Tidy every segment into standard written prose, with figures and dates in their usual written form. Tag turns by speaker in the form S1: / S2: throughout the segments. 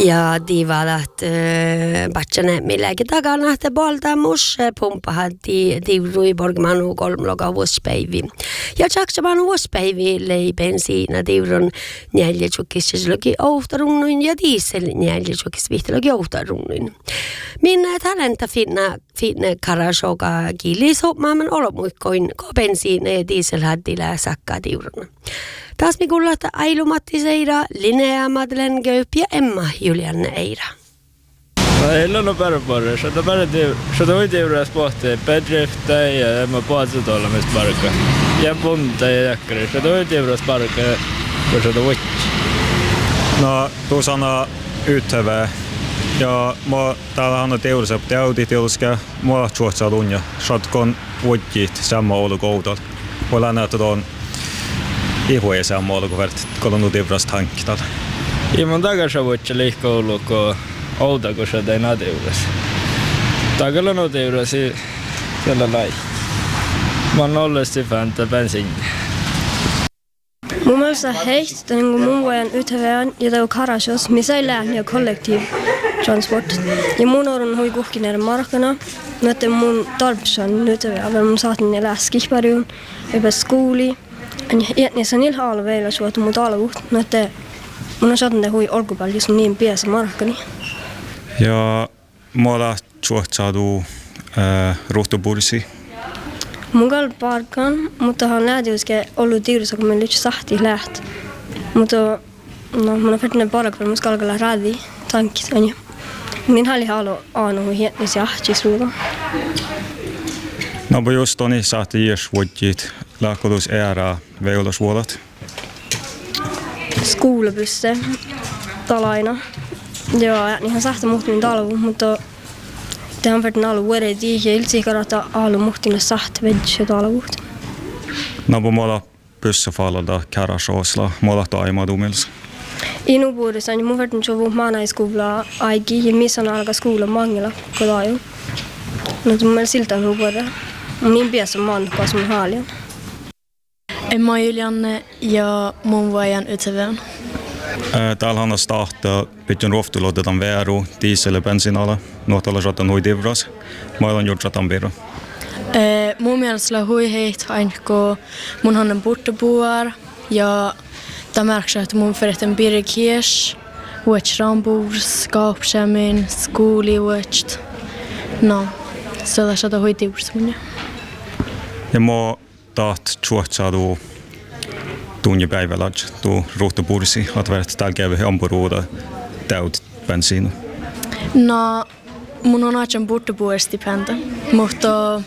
S1: Ja diivalat batsane milläkin takana, että poltamus pumpahat diivrui borgmanu kolmloga vuospäivi. Ja tjaksabanu vuospäivi lei bensiina diivron njäljetjukisselogi outarunnuin ja diesel njäljetjukisvihtilogi outarunnuin. Minä talenta finna karasoga kilis maailman olomuikkoin ko bensiina ja diesel haddilää sakkaa diivron. Taas me kuullaan, että Ailu Matti Seira, Linnea Madeleine Göp ja Emma Julianne Eira.
S2: Meillä on pärpärre, så det var tiuras pohti bedrifta ja Emma puhuttu olemista parka. Ja punta ja jakkari, så det var tiuras parka, kun se on.
S3: No, tu sana ythävää. Ja mä täällä on tiurassa, että auditiuska mua chuotsa lunja. Shatkon vuodjit samma olu koudal. Voi näyttää tuon ihuja samma olu, kun on tiuras tankkital.
S2: Ja mun takaisin vuodja liikkoulu, kun outa, kun se tein tiuras. Takalla on tiuras siellä lai. Mä oon ollesti fäntä bensiini.
S4: Mun mielestä heistä niin mun voin yhtävään ja täällä Karasjos, missä ei lähne ja kollektiivtransport. Ja mun on hui kuhkineiden markkana. Nyt mun tarpsan nyt vielä mun saatin elää skihpärjun, jopa skooli. Ja niissä niillä alveilla suotu mut alvuht. Nyt mun on saatin hui olkupalli, jos on niin piässä markkani.
S3: Ja mulla suhtautuu ruhtobursi.
S4: Mun kalli parkan, mutta hän lähtiuskin ollut tiirussa, kun me nyt sahti läht. Mutta no, mun on färtinen parkan, mun skalkalla rädi tankit. Min halli halu aanu hui hietnis jahtis ruudan.
S3: No, just on sahti iäs vuodjit lahkodus ära veulasvuolat.
S4: Skuulebysse talaina. Joo, niinhän sahti muhtin talvu, mutta tähän färtinen alu vuodet ja iltsi karata alu muhtin sahti vedsi talvuut.
S3: No, mulla pyssefallada Karasjosla, mulla taimadumils.
S4: Inupuudessa mun färtinen sovu maanaiskuulaa aiki ja missä on alkaa skuulla mangilla kodaju. No, mun mielestä siltä on huvuoda. Niin piässä maan, koska mun haalian.
S5: Emma Julianne ja mun voijan ytsävään.
S3: Täällä on starta pitkin ruoftulotetaan veru, diesel ja bensinalla. Nuotalla saatan hui divras. Meillä on juuri saatan birra.
S5: Mun mielestä hui heit aina, kun mun on bortebuar ja det märks att mun förrätten birkies, which rambor, skapskämmin, skoli, which. No, så där så det hui divras mun.
S3: Ja mä taht chuotsaadu tunnipäivällä tuo ruhtobursi, että verrat täällä käy ampuruuda täyt bensiinu.
S5: No, mun on ajan bortebuarstipenda, mutta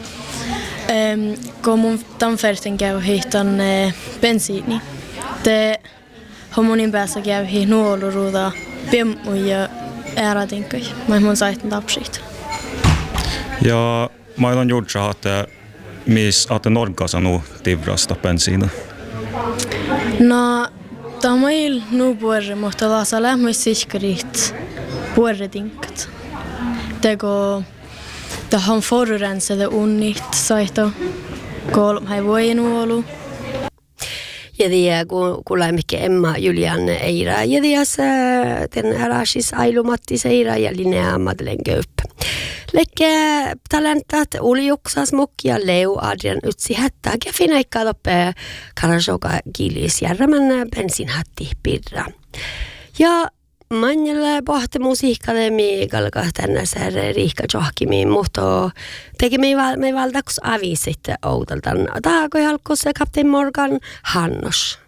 S5: kun mun tamferten käy hiihtan bensiini, te homonin päässä käy hiih nuoluruuda pemmu ja äärätinkai, mä mun saiten tapsiit.
S3: Ja meillä on juuri että missä Norgassa nu tivrasta bensiina.
S5: No, tamail nu borre, mutta laasa lämmis sihkarit borredinkat. Tego tähän forurensade unnit saita kolm hai voinuolu.
S1: Ja det kuulee mikä Emma Julianne Eira. Ja det den Arasis Ailu Matti Seira ja Linnea Madeleine Göp. Lekke talentat Uli Juksas Mokki ja Leu Adrian Ytsi Hättää ja finaikkaa toppe Karasjoga Gilis järjemän bensinhatti pirra. Ja manjalla pohti musiikkademi kalka tänne särre riikka johkimiin, mutta teki me valtakus avisit outaltan. Taako jalkossa Kaptein Morgan Hannos.